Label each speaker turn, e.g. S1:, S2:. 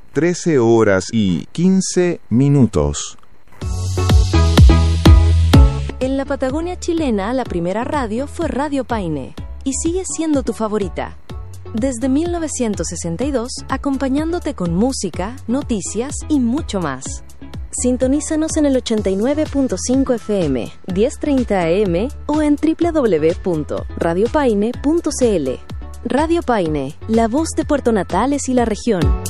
S1: 13 horas y 15 minutos.
S2: En la Patagonia chilena, la primera radio fue Radio Paine, y sigue siendo tu favorita. Desde 1962, acompañándote con música, noticias y mucho más. Sintonízanos en el 89.5 FM, 1030 AM o en www.radiopaine.cl. Radio Paine, la voz de Puerto Natales y la región.